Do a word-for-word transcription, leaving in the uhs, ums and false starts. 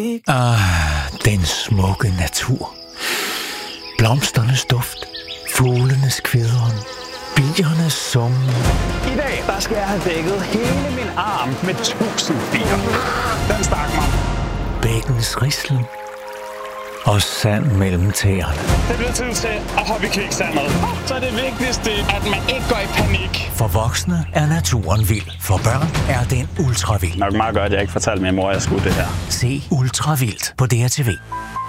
Ah, den smukke natur. Blomsternes duft, fuglenes kvidren, biernes summen. I dag, der skal jeg have dækket hele min arm med tusind bier. Den stak mig. Bækkens rislen og sand mellem tæerne. Det bliver tid til at hoppe i kviksandet. Så er det vigtigste, at man ikke går i panik. For voksne er naturen vild. For børn er den ultravild. Nok meget godt, at jeg ikke fortalte min mor, at jeg skulle det her. Se Ultravildt på D R T V.